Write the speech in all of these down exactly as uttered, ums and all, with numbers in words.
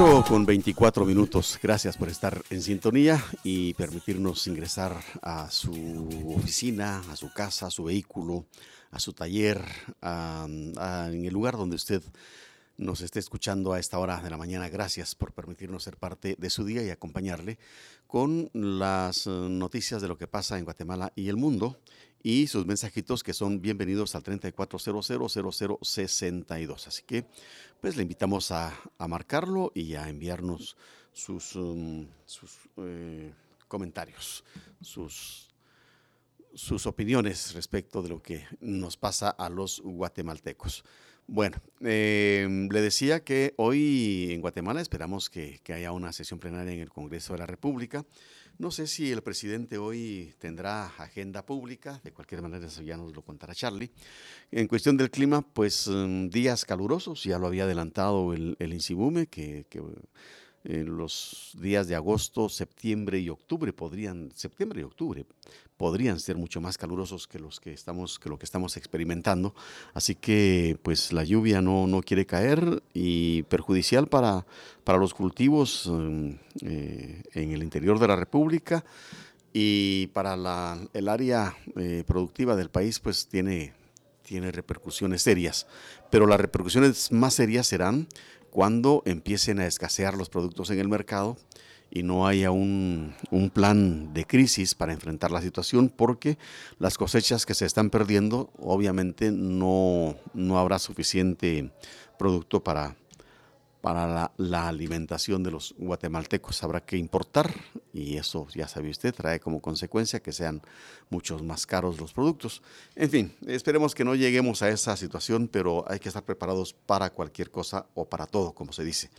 ocho con veinticuatro minutos. Gracias por estar en sintonía y permitirnos ingresar a su oficina, a su casa, a su vehículo, a su taller, a, a, en el lugar donde usted nos esté escuchando a esta hora de la mañana. Gracias por permitirnos ser parte de su día y acompañarle con las noticias de lo que pasa en Guatemala y el mundo y sus mensajitos que son bienvenidos al treinta y cuatro cero cero cero cero sesenta y dos. Así que pues le invitamos a, a marcarlo y a enviarnos sus, um, sus eh, comentarios, sus, sus opiniones respecto de lo que nos pasa a los guatemaltecos. Bueno, eh, le decía que hoy en Guatemala esperamos que, que haya una sesión plenaria en el Congreso de la República. No sé si el presidente hoy tendrá agenda pública, de cualquier manera eso ya nos lo contará Charlie. En cuestión del clima, pues um, días calurosos, ya lo había adelantado el, el INSIBUME, que, que en los días de agosto, septiembre y octubre podrían, septiembre y octubre podrían ser mucho más calurosos que los que estamos, que lo que estamos experimentando. Así que pues la lluvia no, no quiere caer y perjudicial para, para los cultivos um, eh, en el interior de la República y para la, el área eh, productiva del país pues tiene, tiene repercusiones serias. Pero las repercusiones más serias serán cuando empiecen a escasear los productos en el mercado y no haya un, un plan de crisis para enfrentar la situación, porque las cosechas que se están perdiendo, obviamente no, no habrá suficiente producto para, para la, la alimentación de los guatemaltecos. Habrá que importar y eso, ya sabe usted, trae como consecuencia que sean muchos más caros los productos. En fin, esperemos que no lleguemos a esa situación, pero hay que estar preparados para cualquier cosa o para todo, como se dice.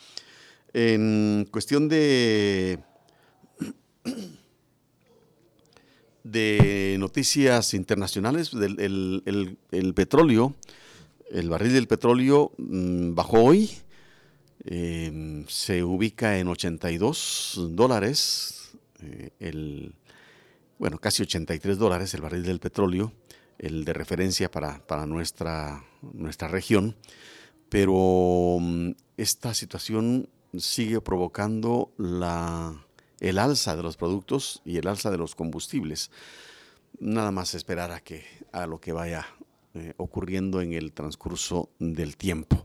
En cuestión de, de noticias internacionales, del, el, el, el petróleo, el barril del petróleo mmm, bajó hoy, eh, se ubica en ochenta y dos dólares, eh, el, bueno, casi ochenta y tres dólares el barril del petróleo, el de referencia para, para nuestra, nuestra región, pero um, esta situación sigue provocando la, el alza de los productos y el alza de los combustibles. Nada más esperar a, que, a lo que vaya eh, ocurriendo en el transcurso del tiempo.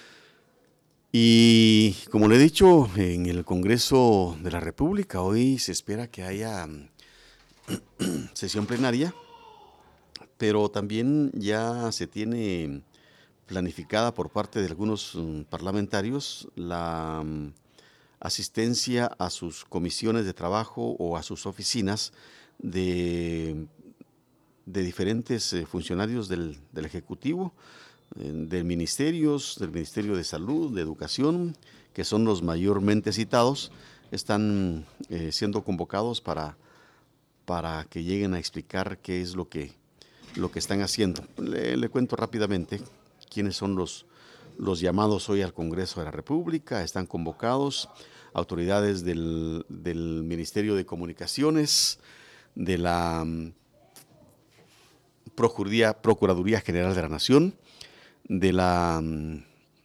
Y como le he dicho, en el Congreso de la República hoy se espera que haya sesión plenaria, pero también ya se tiene planificada por parte de algunos um, parlamentarios la um, asistencia a sus comisiones de trabajo o a sus oficinas de, de diferentes eh, funcionarios del, del Ejecutivo, eh, de ministerios, del Ministerio de Salud, de Educación, que son los mayormente citados, están eh, siendo convocados para, para que lleguen a explicar qué es lo que, lo que están haciendo. Le, le cuento rápidamente quiénes son los, los llamados hoy al Congreso de la República. Están convocados autoridades del, del Ministerio de Comunicaciones, de la um, Procuraduría, Procuraduría General de la Nación, de la, um,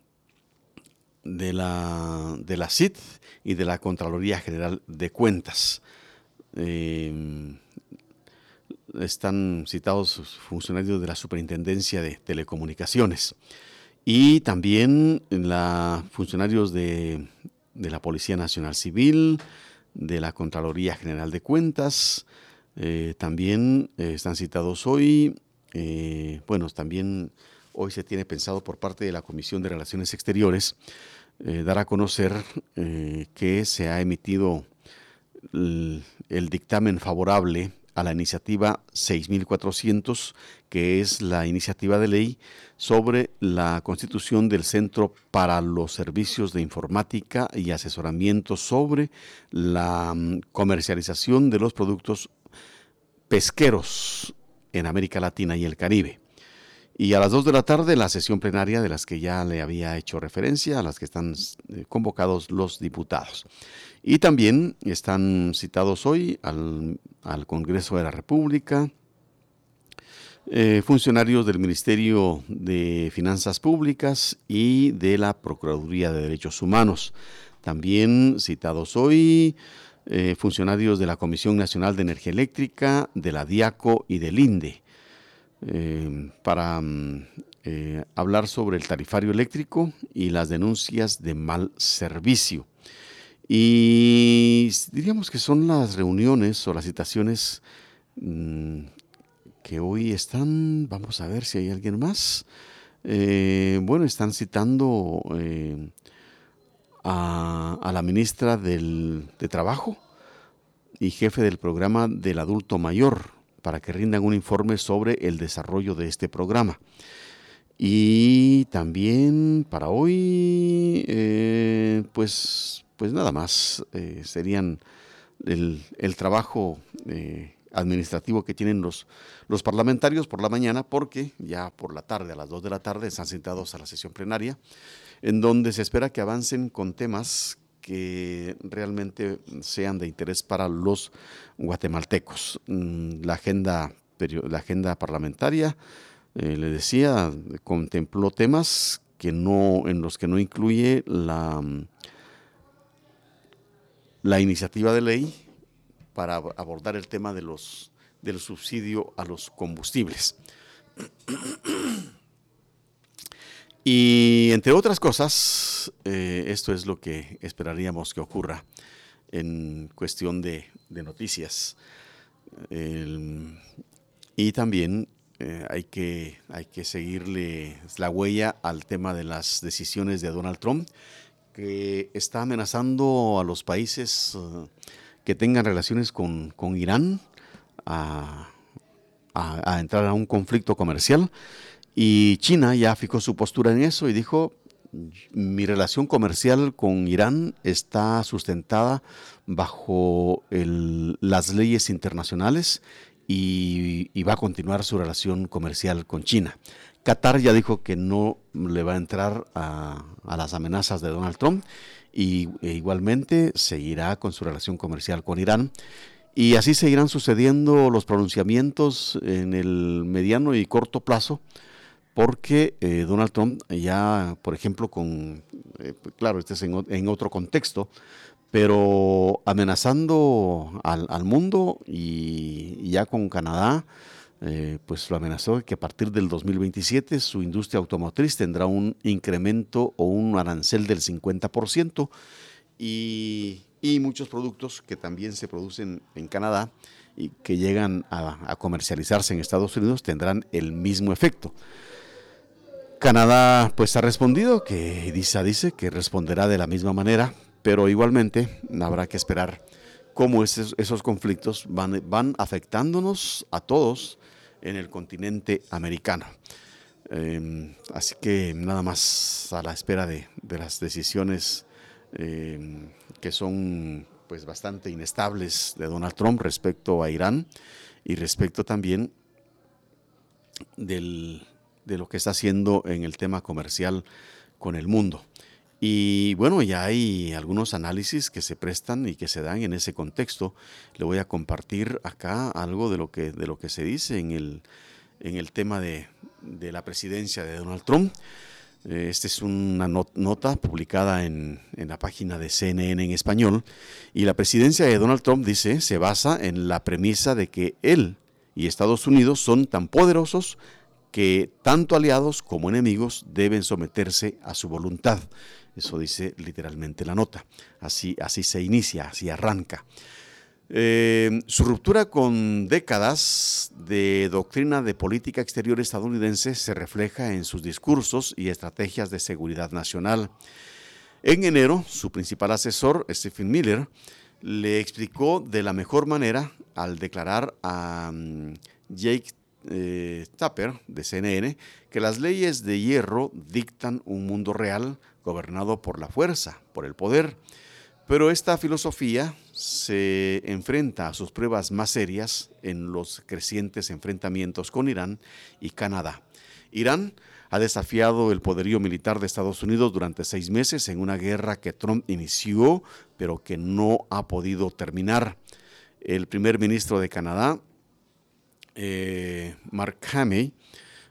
de la, de la C I T y de la Contraloría General de Cuentas. Eh, están citados funcionarios de la Superintendencia de Telecomunicaciones y también la, funcionarios de, de la Policía Nacional Civil, de la Contraloría General de Cuentas, eh, también eh, están citados hoy, eh, bueno, también hoy se tiene pensado por parte de la Comisión de Relaciones Exteriores eh, dar a conocer eh, que se ha emitido el, el dictamen favorable a la iniciativa seis mil cuatrocientos, que es la iniciativa de ley sobre la constitución del Centro para los Servicios de Informática y Asesoramiento sobre la comercialización de los productos pesqueros en América Latina y el Caribe. Y a las dos de la tarde la sesión plenaria de las que ya le había hecho referencia, a las que están convocados los diputados. Y también están citados hoy al, al Congreso de la República eh, funcionarios del Ministerio de Finanzas Públicas y de la Procuraduría de Derechos Humanos. También citados hoy eh, funcionarios de la Comisión Nacional de Energía Eléctrica, de la DIACO y del INDE, eh, para eh, hablar sobre el tarifario eléctrico y las denuncias de mal servicio. Y diríamos que son las reuniones o las citaciones mmm, que hoy están. Vamos a ver si hay alguien más. Eh, bueno, están citando eh, a, a la ministra del, de Trabajo y jefe del programa del adulto mayor para que rindan un informe sobre el desarrollo de este programa. Y también para hoy, eh, pues, pues nada más, eh, serían el, el trabajo eh, administrativo que tienen los, los parlamentarios por la mañana, porque ya por la tarde, a las dos de la tarde, están sentados a la sesión plenaria, en donde se espera que avancen con temas que realmente sean de interés para los guatemaltecos. La agenda, la agenda parlamentaria, eh, le decía, contempló temas que no, en los que no incluye la, la iniciativa de ley para abordar el tema de los, del subsidio a los combustibles. Y entre otras cosas, eh, esto es lo que esperaríamos que ocurra en cuestión de, de noticias. El, y también eh, hay, que, hay que seguirle la huella al tema de las decisiones de Donald Trump, que está amenazando a los países uh, que tengan relaciones con, con Irán a, a, a entrar a un conflicto comercial. Y China ya fijó su postura en eso y dijo: mi relación comercial con Irán está sustentada bajo el, las leyes internacionales y, y va a continuar su relación comercial con China. Qatar ya dijo que no le va a entrar a, a las amenazas de Donald Trump y e igualmente seguirá con su relación comercial con Irán. Y así seguirán sucediendo los pronunciamientos en el mediano y corto plazo, porque eh, Donald Trump ya, por ejemplo, con, eh, claro, este es en, en otro contexto, pero amenazando al, al mundo y, y ya con Canadá, eh, pues lo amenazó que a partir del dos mil veintisiete su industria automotriz tendrá un incremento o un arancel del cincuenta por ciento y, y muchos productos que también se producen en Canadá y que llegan a, a comercializarse en Estados Unidos tendrán el mismo efecto. Canadá pues ha respondido, que dice, dice que responderá de la misma manera, pero igualmente habrá que esperar cómo esos, esos conflictos van, van afectándonos a todos en el continente americano. Eh, así que nada más a la espera de, de las decisiones eh, que son pues bastante inestables de Donald Trump respecto a Irán y respecto también del... de lo que está haciendo en el tema comercial con el mundo. Y bueno, ya hay algunos análisis que se prestan y que se dan en ese contexto. Le voy a compartir acá algo de lo que, de lo que se dice en el, en el tema de, de la presidencia de Donald Trump. Esta es una not- nota publicada en, en la página de C N N en español. Y la presidencia de Donald Trump, dice, se basa en la premisa de que él y Estados Unidos son tan poderosos que tanto aliados como enemigos deben someterse a su voluntad. Eso dice literalmente la nota. Así, así se inicia, así arranca. Eh, su ruptura con décadas de doctrina de política exterior estadounidense se refleja en sus discursos y estrategias de seguridad nacional. En enero, su principal asesor, Stephen Miller, le explicó de la mejor manera al declarar a um, Jake Eh, Tapper de C N N que las leyes de hierro dictan un mundo real gobernado por la fuerza, por el poder, pero esta filosofía se enfrenta a sus pruebas más serias en los crecientes enfrentamientos con Irán y Canadá. Irán ha desafiado el poderío militar de Estados Unidos durante seis meses en una guerra que Trump inició, pero que no ha podido terminar. El primer ministro de Canadá, Eh, Mark Carney,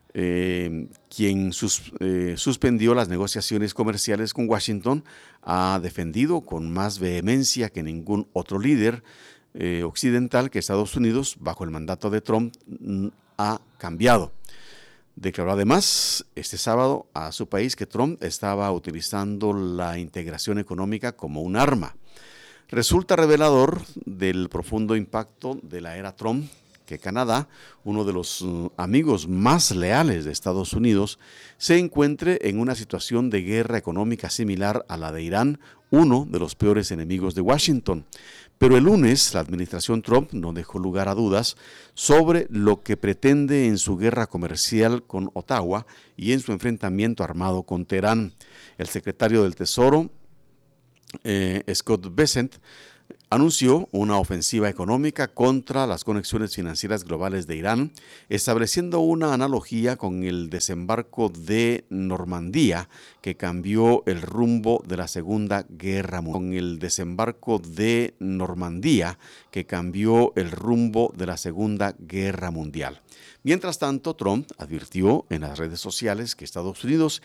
eh, quien sus, eh, suspendió las negociaciones comerciales con Washington, ha defendido con más vehemencia que ningún otro líder eh, occidental que Estados Unidos, bajo el mandato de Trump, ha cambiado. Declaró además este sábado a su país que Trump estaba utilizando la integración económica como un arma. Resulta revelador del profundo impacto de la era Trump que Canadá, uno de los uh, amigos más leales de Estados Unidos, se encuentre en una situación de guerra económica similar a la de Irán, uno de los peores enemigos de Washington. Pero el lunes, la administración Trump no dejó lugar a dudas sobre lo que pretende en su guerra comercial con Ottawa y en su enfrentamiento armado con Teherán. El secretario del Tesoro, eh, Scott Bessent, anunció una ofensiva económica contra las conexiones financieras globales de Irán, estableciendo una analogía con el desembarco de Normandía que cambió el rumbo de la Segunda Guerra Mundial. Con el desembarco de Normandía que cambió el rumbo de la Segunda Guerra Mundial. Mientras tanto, Trump advirtió en las redes sociales que Estados Unidos